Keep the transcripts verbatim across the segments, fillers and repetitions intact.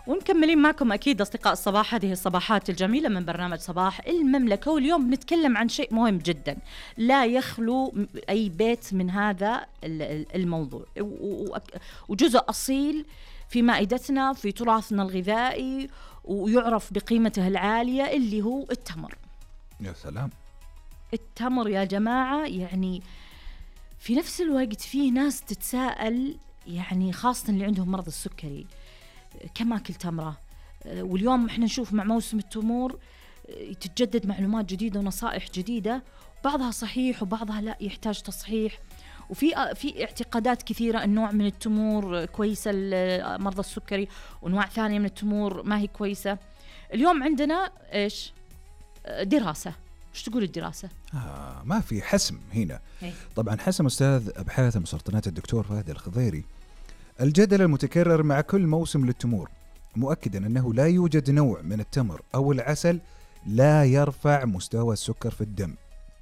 ومكملين معكم أكيد أصدقاء الصباح، هذه الصباحات الجميلة من برنامج صباح المملكة. واليوم بنتكلم عن شيء مهم جدا لا يخلو أي بيت من هذا الموضوع، وجزء أصيل في مائدتنا في تراثنا الغذائي ويعرف بقيمته العالية اللي هو التمر. يا سلام، التمر يا جماعة. يعني في نفس الوقت فيه ناس تتساءل، يعني خاصة اللي عندهم مرض السكري، كم أكل تمرة؟ واليوم احنا نشوف مع موسم التمور تتجدد معلومات جديدة ونصائح جديدة، بعضها صحيح وبعضها لا يحتاج تصحيح. وفي في اعتقادات كثيرة، النوع من التمور كويسة لمرضى السكري ونوع ثانية من التمور ما هي كويسة. اليوم عندنا إيش؟ دراسة. وش تقول الدراسة؟ آه ما في حسم هنا. هي. طبعا حسم أستاذ أبحاث ومسرطنات الدكتور فهد الخضيري الجدل المتكرر مع كل موسم للتمور، مؤكدا أنه لا يوجد نوع من التمر أو العسل لا يرفع مستوى السكر في الدم،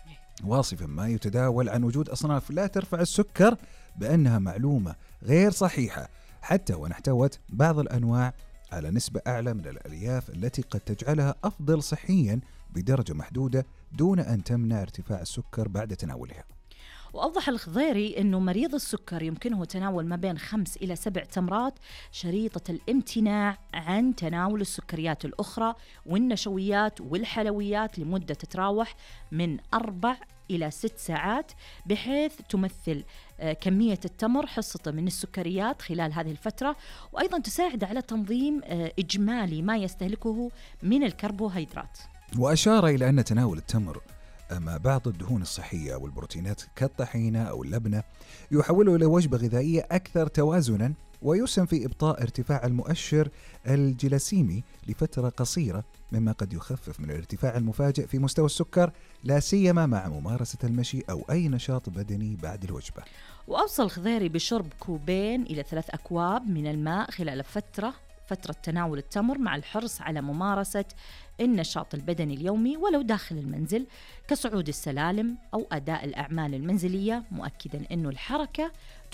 واصفا ما يتداول عن وجود أصناف لا ترفع السكر بأنها معلومة غير صحيحة، حتى وإن احتوت بعض الأنواع على نسبة أعلى من الألياف التي قد تجعلها أفضل صحيا بدرجة محدودة دون أن تمنع ارتفاع السكر بعد تناولها. وأوضح الخضيري أنه مريض السكر يمكنه تناول ما بين خمس إلى سبع تمرات شريطة الامتناع عن تناول السكريات الأخرى والنشويات والحلويات لمدة تتراوح من أربع إلى ست ساعات، بحيث تمثل كمية التمر حصته من السكريات خلال هذه الفترة، وأيضا تساعد على تنظيم إجمالي ما يستهلكه من الكربوهيدرات. وأشار إلى أن تناول التمر مع بعض الدهون الصحية والبروتينات كالطحينة أو اللبنة يحوله إلى وجبة غذائية أكثر توازنا، ويسهم في إبطاء ارتفاع المؤشر الجليسيمي لفترة قصيرة، مما قد يخفف من الارتفاع المفاجئ في مستوى السكر، لا سيما مع ممارسة المشي أو أي نشاط بدني بعد الوجبة. وأوصى الخضيري بشرب كوبين إلى ثلاث أكواب من الماء خلال فترة فترة تناول التمر، مع الحرص على ممارسة النشاط البدني اليومي ولو داخل المنزل كصعود السلالم أو أداء الأعمال المنزلية، مؤكدا أن الحركة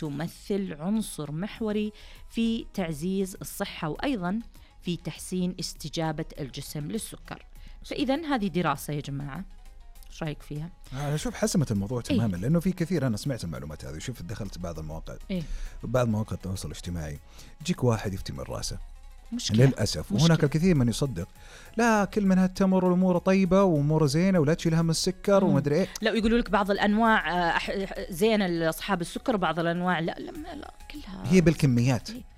تمثل عنصر محوري في تعزيز الصحة وأيضا في تحسين استجابة الجسم للسكر. فإذا هذه دراسة يا جماعة، ايش رايك فيها؟ أنا أشوف حسمت الموضوع تماما. إيه؟ لأنه في كثير أنا سمعت المعلومات هذه وشوف دخلت بعض المواقع إيه؟ بعض مواقع التواصل الاجتماعي، يجيك واحد يفتي من راسه مشكلة. للأسف. مشكلة. وهناك الكثير من يصدق لا كل منها التمر والأمور طيبة وأمور زينة ولا تشيلها من السكر ومدري إيه. لا، يقولوا لك بعض الأنواع زينة لأصحاب السكر وبعض الأنواع لا لا, لا كلها هي بالكميات. إيه؟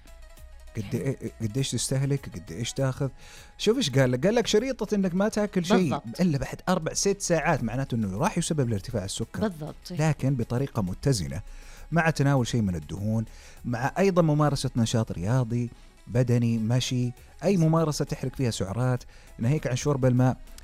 قد إيه قد إيش تستهلك، قد إيش تأخذ. شوف إيش قال لك، قال لك شريطة إنك ما تأكل شيء إلا بعد أربع ست ساعات، معناته إنه راح يسبب لارتفاع السكر. بالضبط. لكن بطريقة متزنة، مع تناول شيء من الدهون، مع أيضا ممارسة نشاط رياضي بدني، مشي، أي ممارسة تحرق فيها سعرات، ناهيك عن شرب الماء.